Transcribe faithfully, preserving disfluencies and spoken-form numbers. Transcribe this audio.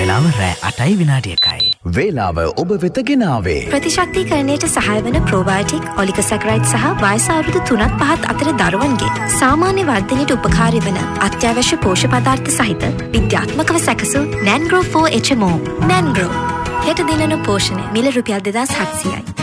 වෙලාව රෑ අටයි විනාඩි එකයි. වේලාව ඔබ වෙත ගෙනාවේ. ප්‍රතිශක්තිකරණයට සහාය වන ප්‍රෝබයෝටික්, ඔලිගොසැකරයිඩ් සහ වයස අවුරුදු තුනත් පහත් අතර දරුවන්ගේ සාමාන්‍ය වර්ධනයට උපකාරී වන අත්‍යවශ්‍ය පෝෂ්‍ය පදාර්ථ සහිත විද්‍යාත්මකව සැකසූ නැන්ග්‍රෝ ෆෝර් එච් එම් ඕ. නැන්ග්‍රෝ හෙට දිනන පෝෂණය මිල රුපියල් දෙදාස් හත්සියයි.